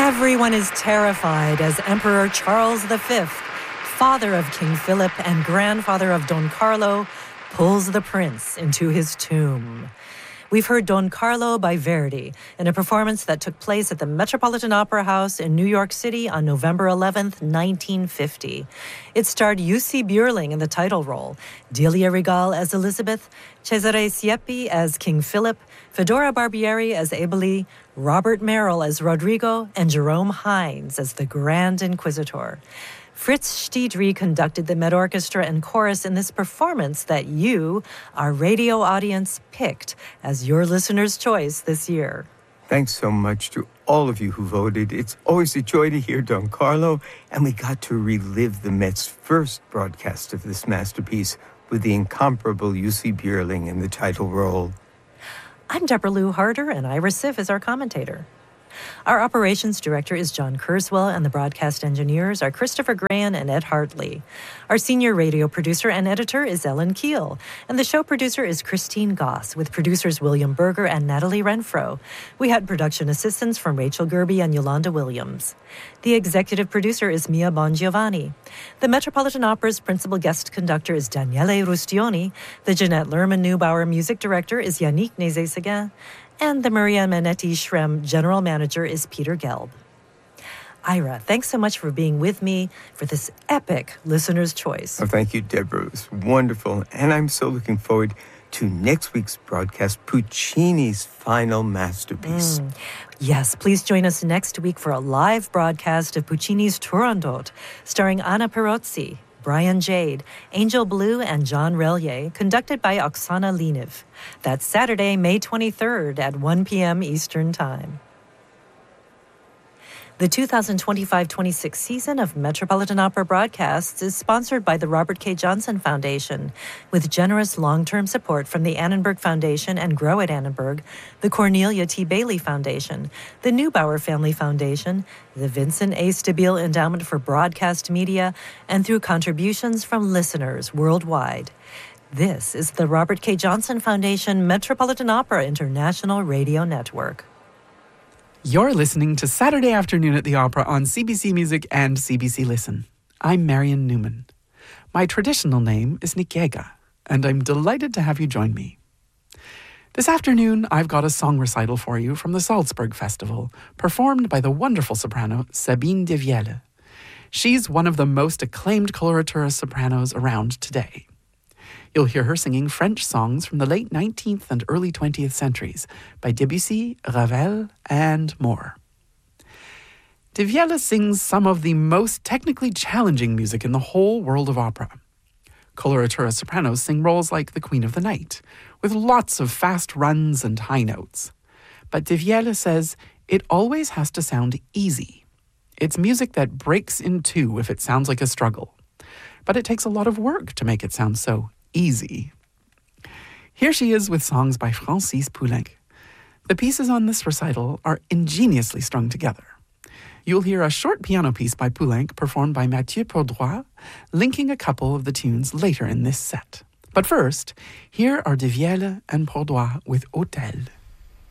Everyone is terrified as Emperor Charles V, father of King Philip and grandfather of Don Carlo, pulls the prince into his tomb. We've heard Don Carlo by Verdi in a performance that took place at the Metropolitan Opera House in New York City on November 11th, 1950. It starred Jussi Björling in the title role, Delia Regal as Elizabeth, Cesare Siepi as King Philip, Fedora Barbieri as Eboli, Robert Merrill as Rodrigo, and Jerome Hines as the Grand Inquisitor. Fritz Stiedry conducted the Met Orchestra and chorus in this performance that you, our radio audience, picked as your listener's choice this year. Thanks so much to all of you who voted. It's always a joy to hear Don Carlo, and we got to relive the Met's first broadcast of this masterpiece with the incomparable Jussi Björling in the title role. I'm Deborah Lou Harder, and Ira Sif is our commentator. Our operations director is John Kurzweil, and the broadcast engineers are Christopher Grahan and Ed Hartley. Our senior radio producer and editor is Ellen Keel, and the show producer is Christine Goss, with producers William Berger and Natalie Renfro. We had production assistance from Rachel Gerby and Yolanda Williams. The executive producer is Mia Bongiovanni. The Metropolitan Opera's principal guest conductor is Daniele Rustioni. The Jeanette Lerman Neubauer music director is Yannick Nézet-Séguin. And the Maria Manetti Shrem general manager is Peter Gelb. Ira, thanks so much for being with me for this epic listener's choice. Oh, thank you, Deborah. It was wonderful. And I'm so looking forward to next week's broadcast, Puccini's final masterpiece. Yes, please join us next week for a live broadcast of Puccini's Turandot, starring Anna Perozzi, Brian Jade, Angel Blue, and John Relier, conducted by Oksana Liniv. That's Saturday, May 23rd at 1 p.m. Eastern Time. The 2025-26 season of Metropolitan Opera broadcasts is sponsored by the Robert K. Johnson Foundation, with generous long-term support from the Annenberg Foundation and Grow at Annenberg, the Cornelia T. Bailey Foundation, the Neubauer Family Foundation, the Vincent A. Stabile Endowment for Broadcast Media, and through contributions from listeners worldwide. This is the Robert K. Johnson Foundation Metropolitan Opera International Radio Network. You're listening to Saturday Afternoon at the Opera on CBC Music and CBC Listen. I'm Marion Newman. My traditional name is Nikega, and I'm delighted to have you join me. This afternoon, I've got a song recital for you from the Salzburg Festival, performed by the wonderful soprano Sabine de Vielle. She's one of the most acclaimed coloratura sopranos around today. You'll hear her singing French songs from the late 19th and early 20th centuries by Debussy, Ravel, and more. De Vielle sings some of the most technically challenging music in the whole world of opera. Coloratura sopranos sing roles like the Queen of the Night, with lots of fast runs and high notes. But De Vielle says it always has to sound easy. It's music that breaks in two if it sounds like a struggle. But it takes a lot of work to make it sound so easy. Here she is with songs by Francis Poulenc. The pieces on this recital are ingeniously strung together. You'll hear a short piano piece by Poulenc performed by Mathieu Pordroy, linking a couple of the tunes later in this set. But first, here are De Vielle and Pordroy with Hôtel.